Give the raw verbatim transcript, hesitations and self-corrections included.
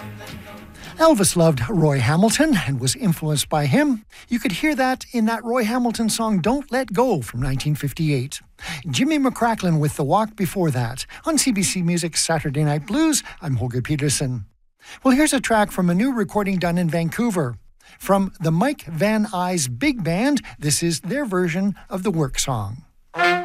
Elvis loved Roy Hamilton and was influenced by him. You could hear that in that Roy Hamilton song, Don't Let Go, from nineteen fifty-eight. Jimmy McCracklin with The Walk before that. On C B C Music's Saturday Night Blues, I'm Holger Peterson. Well, here's a track from a new recording done in Vancouver. From the Mike Van Eyes Big Band, this is their version of the Work Song.